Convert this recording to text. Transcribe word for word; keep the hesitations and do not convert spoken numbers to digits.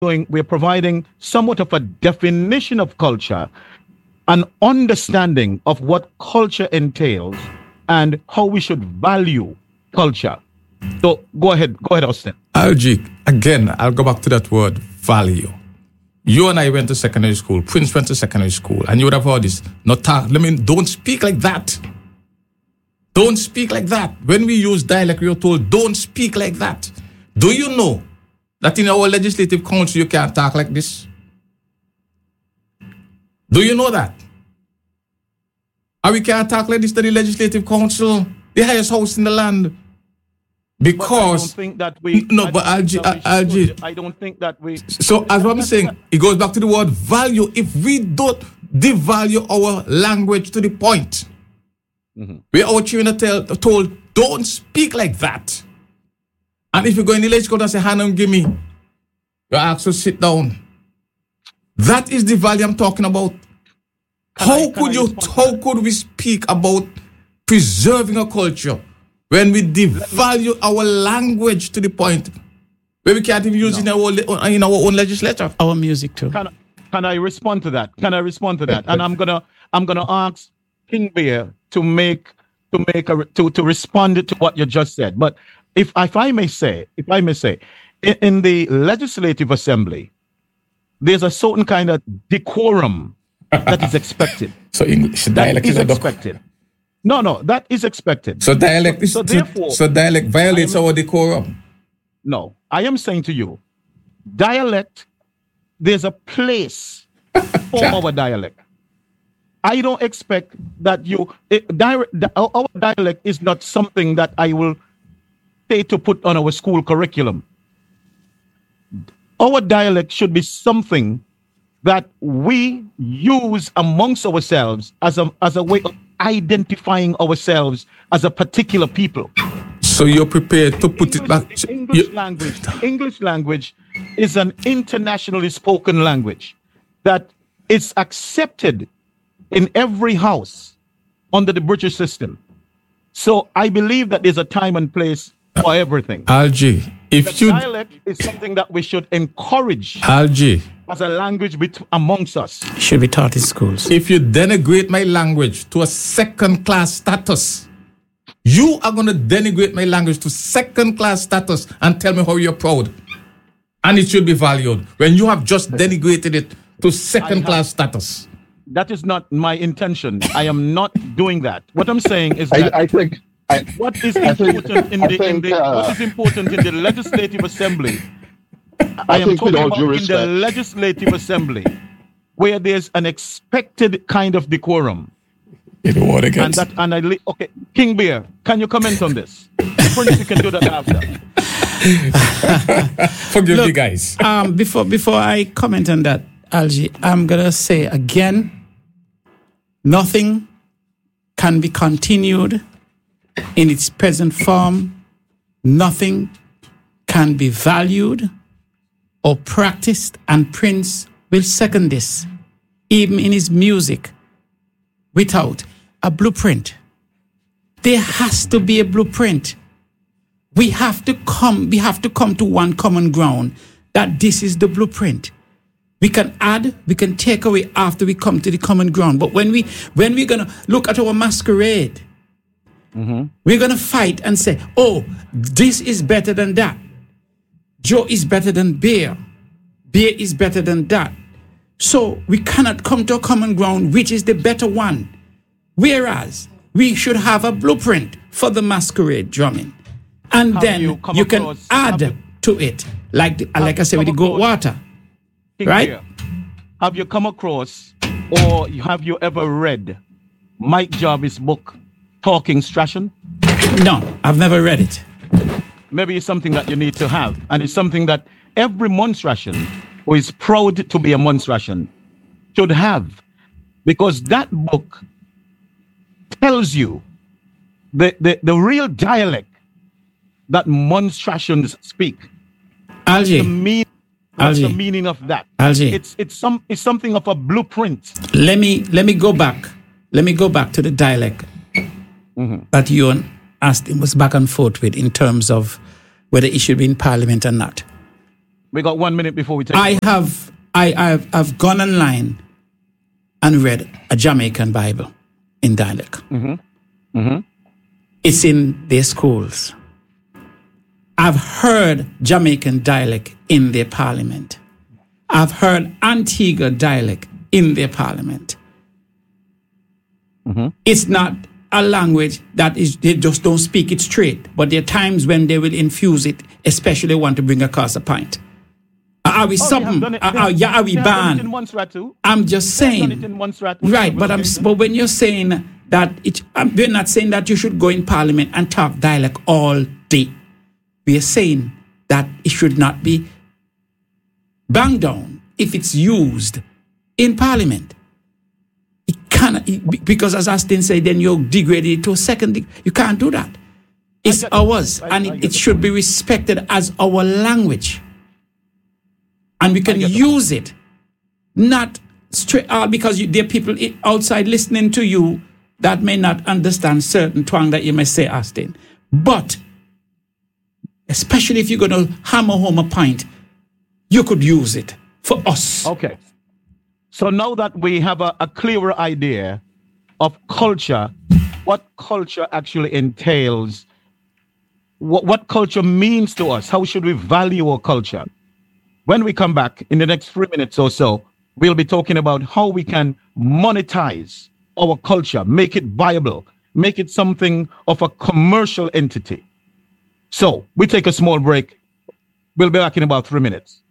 doing, we're providing somewhat of a definition of culture, an understanding of what culture entails, and how we should value culture. So go ahead, go ahead, Austin. Algie, again, I'll go back to that word, value. You and I went to secondary school. Prince went to secondary school, and you would have heard this. Not talk. Let me. Don't speak like that. Don't speak like that. When we use dialect, we are told, don't speak like that. Do you know that in our legislative council you can't talk like this? Do you know that? And we can't talk like this to the legislative council, the highest house in the land. Because but I don't think that we no, I but Algie, Algie, I don't think that we. So as what I'm saying, it goes back to the word value. If we don't devalue our language to the point, mm-hmm. where our children are tell, told, don't speak like that. And if you go in the legislature and say, Hannah, give me, you're asked to sit down. That is the value I'm talking about. Can how I, could you? How could we speak about preserving a culture when we devalue our language to the point where we can't even use no. it in our in our own legislature? Our music too. Can, can I respond to that? Can I respond to that? And I'm gonna I'm gonna ask King Bear to make to make a to to respond to what you just said. But if if I may say, if I may say, in, in the Legislative Assembly, there's a certain kind of decorum that is expected. So English dialect is is expected. No, no, that is expected. So dialect is so, so therefore, so dialect violates am, our decorum. No, I am saying to you, dialect, there's a place for our dialect. I don't expect that you it, direct, our, our dialect is not something that I will say to put on our school curriculum. Our dialect should be something that we use amongst ourselves as a as a way of identifying ourselves as a particular people. So you're prepared to put English, it back. English you, language. English language is an internationally spoken language that is accepted in every house under the British system. So I believe that there's a time and place for everything. Algie, if the you dialect is something that we should encourage. Algie, as a language bet- amongst us. It should be taught in schools. If you denigrate my language to a second-class status, you are going to denigrate my language to second-class status and tell me how you're proud. And it should be valued when you have just denigrated it to second-class status. That is not my intention. I am not doing that. What I'm saying is that I, I think I, what is important think, in the, think, in the uh, what is important in the Legislative Assembly. I, I am talking about in respect. the Legislative Assembly, where there's an expected kind of decorum. You know what against? And that, and I li- okay, King Bear, can you comment on this? Prince, you can do that after. Forgive Look, me, guys. um, before before I comment on that, Algie, I'm gonna say again, nothing can be continued in its present form. Nothing can be valued or practiced, and Prince will second this, even in his music, without a blueprint. There has to be a blueprint. We have to come, we have to come to one common ground that this is the blueprint. We can add, we can take away after we come to the common ground. But when we when we're gonna look at our masquerade, mm-hmm. we're gonna fight and say, oh, this is better than that. Joe is better than Bear. Bear is better than that. So we cannot come to a common ground, which is the better one. Whereas we should have a blueprint for the masquerade drumming. And have then you, you across, can add you, to it, like the, like I said, with the goat water. King Right? Bear, have you come across or have you ever read Mike Jarvis' book, Talking Strachan? No, I've never read it. Maybe it's something that you need to have. And it's something that every Monstrasian who is proud to be a Monstrasian should have. Because that book tells you the, the, the real dialect that Monstrasians speak. Algie. The mean, what's Algie. the meaning of that? Algie. It's it's some it's something of a blueprint. Let me let me go back. Let me go back to the dialect mm-hmm. that you and Austin was back and forth with in terms of whether it should be in Parliament or not. We got one minute before we take. I have I I've, I've gone online and read a Jamaican Bible in dialect. Mm-hmm. Mm-hmm. It's in their schools. I've heard Jamaican dialect in their parliament. I've heard Antigua dialect in their parliament. Mm-hmm. It's not a language that is, they just don't speak it straight, but there are times when they will infuse it, especially want to bring across a point. Are we Oh, something? Are, yeah, are we banned? I'm just saying. Right, but I'm. But when you're saying that it, um, we're not saying that you should go in parliament and talk dialect all day. We're saying that it should not be banged down if it's used in parliament. It cannot, because as Austin said, then you're degraded it to a second. You can't do that. It's ours, and it, it should be respected as our language. And we can use it, not straight out, because you, there are people outside listening to you that may not understand certain twang that you may say, Austin. But especially if you're going to hammer home a point, you could use it for us. Okay. So now that we have a, a clearer idea of culture, what culture actually entails, what, what culture means to us, how should we value our culture? When we come back in the next three minutes or so, we'll be talking about how we can monetize our culture, make it viable, make it something of a commercial entity. So we take a small break. We'll be back in about three minutes.